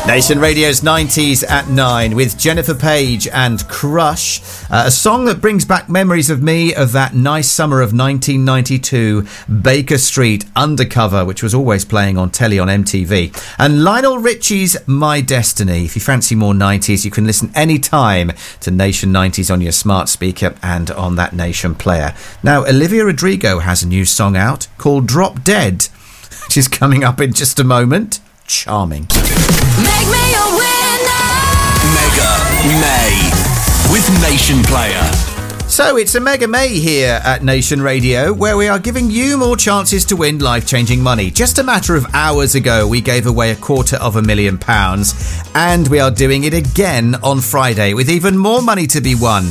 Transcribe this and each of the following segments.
Nation Radio's 90s at 9 with Jennifer Page and Crush, a song that brings back memories of me of that nice summer of 1992, Baker Street Undercover, which was always playing on telly on MTV, and Lionel Richie's My Destiny. If you fancy more 90s, you can listen anytime to Nation 90s on your smart speaker and on that Nation player. Now, Olivia Rodrigo has a new song out called Drop Dead, which is coming up in just a moment. Charming. Make me a winner! Mega May with Nation Player. So it's a Mega May here at Nation Radio, where we are giving you more chances to win life-changing money. Just a matter of hours ago, we gave away £250,000, and we are doing it again on Friday with even more money to be won,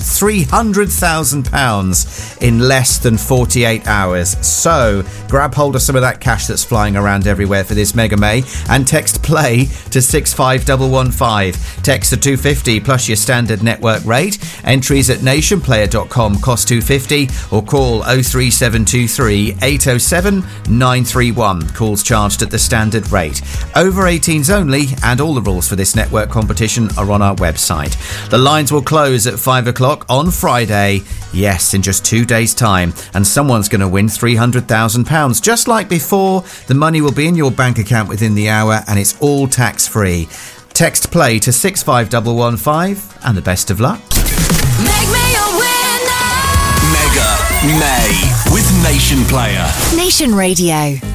£300,000 in less than 48 hours. So grab hold of some of that cash that's flying around everywhere for this Mega May and text PLAY to 65115. Text to 250 plus your standard network rate. Entries at nationplayer.com cost $250, or call 03723 807 931. Calls charged at the standard rate. Over 18s only, and all the rules for this network competition are on our website. The lines will close at 5 o'clock on Friday. Yes, in just 2 days' time, and someone's going to win £300,000. Just like before, the money will be in your bank account within the hour, and it's all tax-free. Text PLAY to 65115, and the best of luck. Make me a winner! Mega May with Nation Player. Nation Radio.